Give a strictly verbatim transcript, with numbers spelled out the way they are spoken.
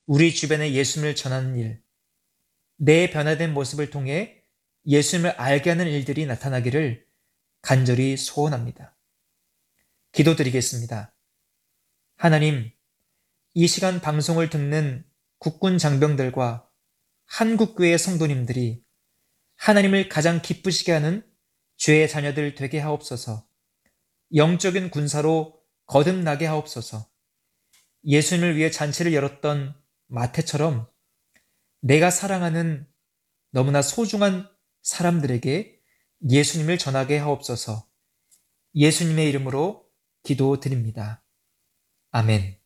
우리 주변에 예수님을 전하는 일, 내 변화된 모습을 통해 예수님을 알게 하는 일들이 나타나기를 간절히 소원합니다. 기도드리겠습니다. 하나님, 이 시간 방송을 듣는 국군 장병들과 한국교회 성도님들이 하나님을 가장 기쁘시게 하는 죄의 자녀들 되게 하옵소서. 영적인 군사로 거듭나게 하옵소서. 예수님을 위해 잔치를 열었던 마태처럼 내가 사랑하는 너무나 소중한 사람들에게 예수님을 전하게 하옵소서. 예수님의 이름으로 기도드립니다. 아멘.